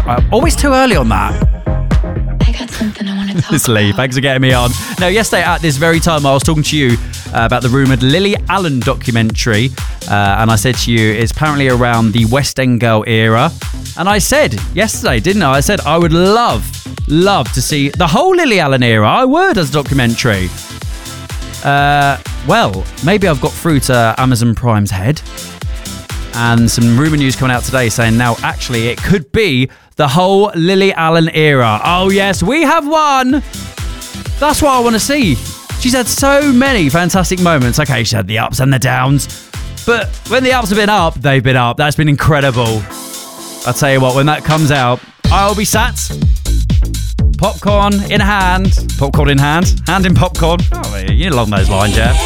Always too early on that. I got something I want to talk It's Lee. Thanks for getting me on. Now, yesterday at this very time, I was talking to you about the rumoured Lily Allen documentary. And I said to you, it's apparently around the West End Girl era. And I said yesterday, didn't I? I said I would love to see the whole Lily Allen era. I would, as a documentary. Well, maybe I've got through to Amazon Prime's head. And some rumour news coming out today saying now actually it could be the whole Lily Allen era. Oh yes, we have one. That's what I want to see. She's had so many fantastic moments. Okay, she had the ups and the downs. But when the ups have been up, they've been up. That's been incredible. I'll tell you what, when that comes out, I'll be sat. Popcorn in hand. Hand in popcorn. Oh, you know, along those lines, yeah.